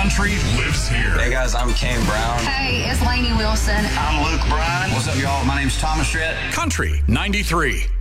country lives here. Hey guys, I'm Kane Brown. Hey, it's Lainey Wilson. I'm Luke Bryan. What's up, y'all? My name's Thomas Rhett. Country 93.